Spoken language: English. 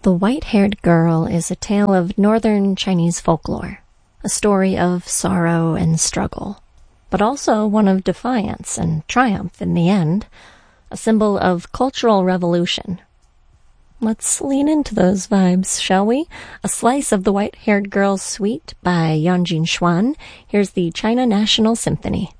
The White-Haired Girl is a tale of northern Chinese folklore, a story of sorrow and struggle, but also one of defiance and triumph in the end, a symbol of cultural revolution. Let's lean into those vibes, shall we? A slice of The White-Haired Girl's Suite by Yanjin Xuan. Here's the China National Symphony.